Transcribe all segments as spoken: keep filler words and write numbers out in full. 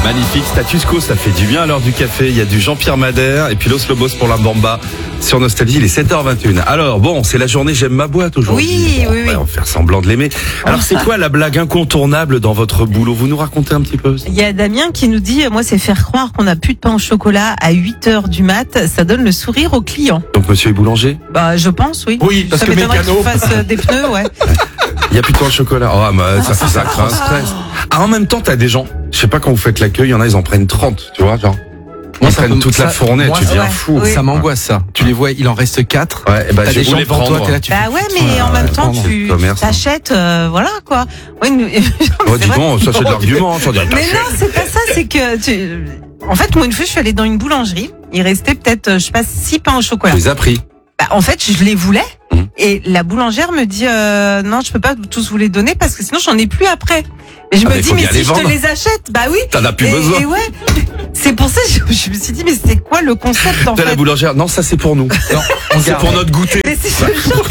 Magnifique, status quo, ça fait du bien à l'heure du café. Il y a du Jean-Pierre Madère et puis Los Lobos pour la Bamba sur Nostalgie. Il est sept heures vingt et une. Alors bon, c'est la journée J'aime ma boîte aujourd'hui. Oui, bon, oui, oui. On va faire semblant de l'aimer. Alors c'est quoi la blague incontournable dans votre boulot? Vous nous racontez un petit peu? Il y a Damien qui nous dit, moi c'est faire croire qu'on n'a plus de pain au chocolat à huit heures du mat, ça donne le sourire aux clients. Donc monsieur est boulanger? Bah je pense, oui. Oui, parce ça que m'étonnerait mécano. qu'il fasse euh, des pneus, ouais. Il y a plus de pain au chocolat. Oh, bah, ça, ça, ça crée un stress. Ah, en même temps, t'as des gens, je sais pas quand vous faites l'accueil, il y en a, ils en prennent trente, tu vois, genre. Ils Moi, ça prennent me- toute la ça- fournée, moi, tu ça- deviens ouais. fou. Oui. Ça m'angoisse ça. Tu les vois, il en reste quatre. Ouais, et bah, T'as je des vais gens les devant toi, prendre. t'es là, tu Bah fais- ouais, mais en Ouais, même temps, prendre, c'est tu le commerce, hein. t'achètes, euh, voilà quoi. Ouais, nous- Oh, c'est dis vrai. donc, ça c'est de l'argument, hein, sans dire Mais non, c'est pas ça, c'est que tu... En fait, moi une fois, je suis allée dans une boulangerie, il restait peut-être, euh, je sais pas, six pains au chocolat. Tu les as pris. Bah, en fait, je les voulais. Mmh. Et la boulangère me dit euh, non, je peux pas tous vous les donner parce que sinon j'en ai plus après. Et je Ah, me mais dis faut mais bien si les je te vendre. les achète, bah oui. T'en as plus et, besoin. et ouais, c'est pour ça que je, je me suis dit mais c'est quoi le concept en T'as la fait? boulangère. Non, ça c'est pour nous. Non, on C'est garde. pour notre goûter. Mais c'est ce genre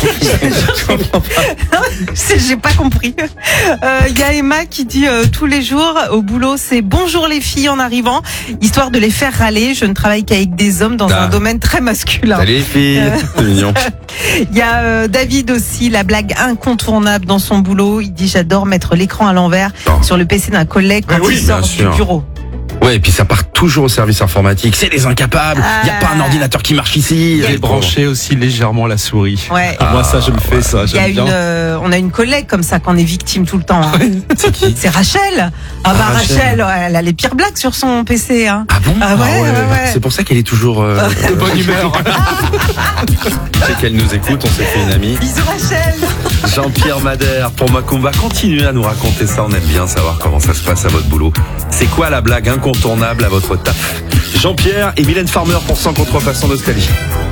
de- j'ai pas compris. Il y a Emma qui dit euh, tous les jours au boulot c'est bonjour les filles en arrivant, histoire de les faire râler. Je ne travaille qu'avec des hommes dans Ah. un domaine très masculin. Salut les filles. Euh. C'est mignon. Il y a euh, David aussi, la blague incontournable dans son boulot. Il dit j'adore mettre l'écran à l'envers Oh. sur le P C d'un collègue quand Mais oui, il sort bien du sûr. bureau. Ouais, et puis ça part toujours au service informatique. C'est des incapables. Il y a pas un Ah. ordinateur qui marche ici. J'ai branché aussi légèrement la souris. Ouais. Ah, moi, ça, je le fais, ça. Il y a J'aime une, bien. euh, on a une collègue comme ça qu'on est victime tout le temps. hein. C'est qui? C'est Rachel. Ah bah Ah, Rachel. Rachel, ouais, elle a les pires blagues sur son P C. Hein. Ah bon? Ah ouais, ouais, ouais. C'est pour ça qu'elle est toujours euh, De bonne humeur. c'est qu'elle nous écoute, on s'est fait une amie. Bisous Rachel. Jean-Pierre Madère pour Macumba. Continuez à nous raconter ça, on aime bien savoir comment ça se passe à votre boulot. C'est quoi la blague incontournable à votre taf? Jean-Pierre et Mylène Farmer pour cent contrefaçon Nostalgie.